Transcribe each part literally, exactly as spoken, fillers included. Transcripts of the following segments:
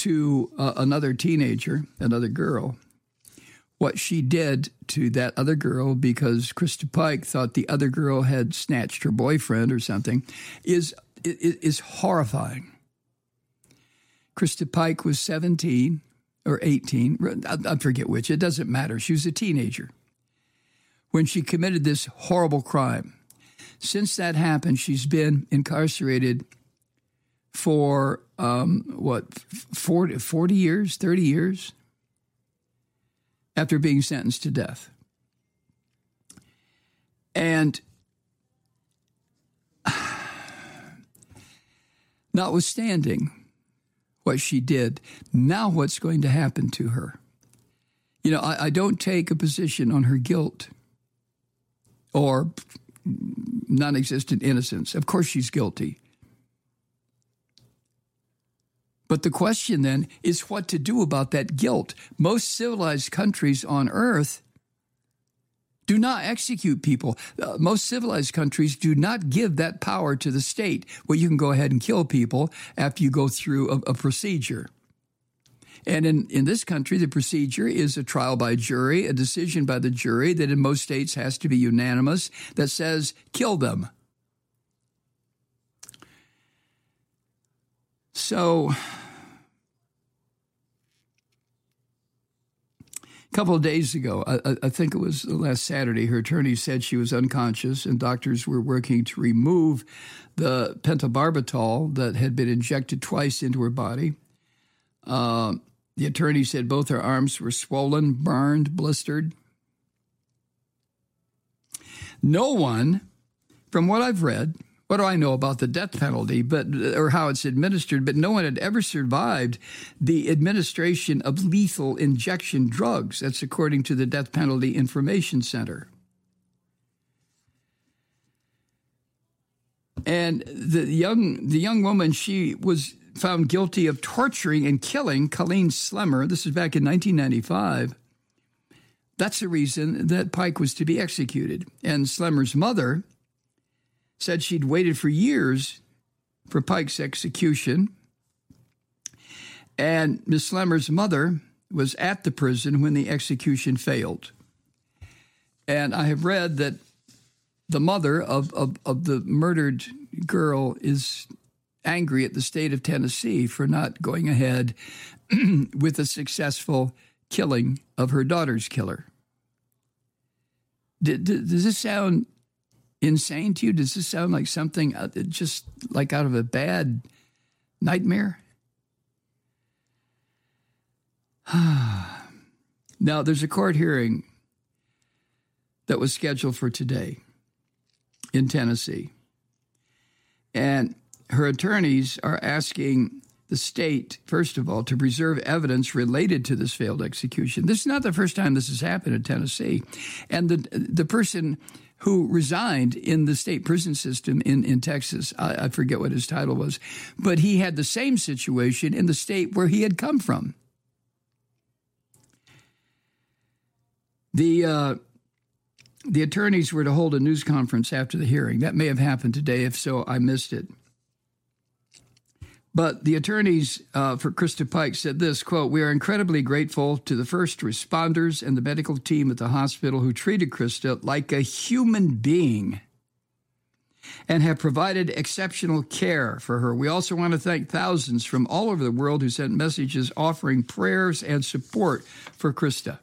to uh, another teenager, another girl, what she did to that other girl because Krista Pike thought the other girl had snatched her boyfriend or something is, is, is horrifying. Krista Pike was seventeen or eighteen. I forget which. It doesn't matter. She was a teenager when she committed this horrible crime. Since that happened, she's been incarcerated for, um, what, forty, forty years, thirty years? After being sentenced to death. And notwithstanding what she did, now what's going to happen to her? You know, I, I don't take a position on her guilt or non-existent innocence. Of course she's guilty. But the question then is what to do about that guilt. Most civilized countries on earth do not execute people. Uh, most civilized countries do not give that power to the state where you can go ahead and kill people after you go through a, a procedure. And in, in this country, the procedure is a trial by jury, a decision by the jury that in most states has to be unanimous that says kill them. So a couple of days ago, I, I think it was last Saturday, her attorney said she was unconscious and doctors were working to remove the pentobarbital that had been injected twice into her body. Uh, the attorney said both her arms were swollen, burned, blistered. No one, from what I've read, what do I know about the death penalty, but or how it's administered? But no one had ever survived the administration of lethal injection drugs. That's according to the Death Penalty Information Center. And the young the young woman, she was found guilty of torturing and killing Colleen Slemmer. This is back in nineteen ninety-five. That's the reason that Pike was to be executed. And Slemmer's mother said she'd waited for years for Pike's execution. And Miss Slemmer's mother was at the prison when the execution failed. And I have read that the mother of, of, of the murdered girl is angry at the state of Tennessee for not going ahead with a successful killing of her daughter's killer. D- d- does this sound insane to you? Does this sound like something just like out of a bad nightmare? Now, there's a court hearing that was scheduled for today in Tennessee. And her attorneys are asking the state, first of all, to preserve evidence related to this failed execution. This is not the first time this has happened in Tennessee. And the the person who resigned in the state prison system in, in Texas, I, I forget what his title was, but he had the same situation in the state where he had come from. The uh, the attorneys were to hold a news conference after the hearing. That may have happened today. If so, I missed it. But the attorneys uh, for Krista Pike said this, quote, "We are incredibly grateful to the first responders and the medical team at the hospital who treated Krista like a human being and have provided exceptional care for her. We also want to thank thousands from all over the world who sent messages offering prayers and support for Krista."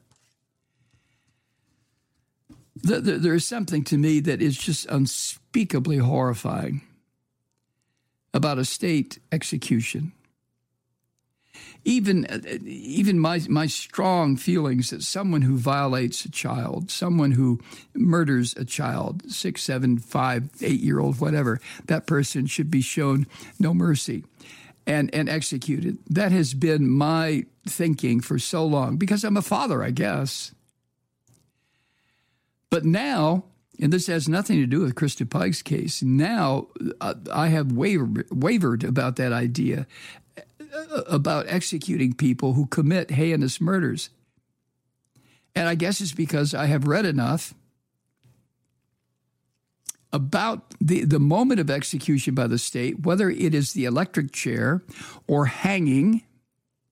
The, the, there is something to me that is just unspeakably horrifying about a state execution. Even, even my, my strong feelings that someone who violates a child, someone who murders a child, six, seven, five, eight-year-old, whatever, that person should be shown no mercy and, and executed. That has been my thinking for so long, because I'm a father, I guess. But now, and this has nothing to do with Krista Pike's case, now uh, I have wavered, wavered about that idea, uh, about executing people who commit heinous murders. And I guess it's because I have read enough about the, the moment of execution by the state, whether it is the electric chair or hanging